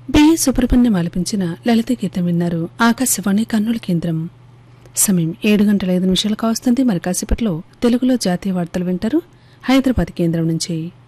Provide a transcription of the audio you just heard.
B Subrahmanyam ఆలపించిన లలిత గీతం విన్నారు. ఆకాశవాణి కర్నూలు కేంద్రం. సమయం 7:05 కావస్తుంది. మరి కాసేపట్లో తెలుగులో జాతీయ వార్తలు వింటారు హైదరాబాద్ కేంద్రం నుంచి.